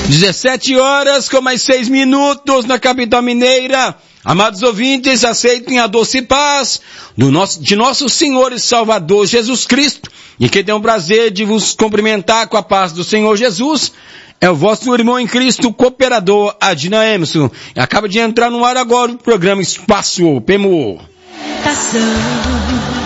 17 horas com mais 6 minutos na capital mineira. Amados ouvintes, aceitem a doce paz de nosso Senhor e Salvador Jesus Cristo. E que tem o prazer de vos cumprimentar com a paz do Senhor Jesus. É o vosso irmão em Cristo, cooperador Adina Emerson. Acaba de entrar no ar agora o programa Espaço PMU.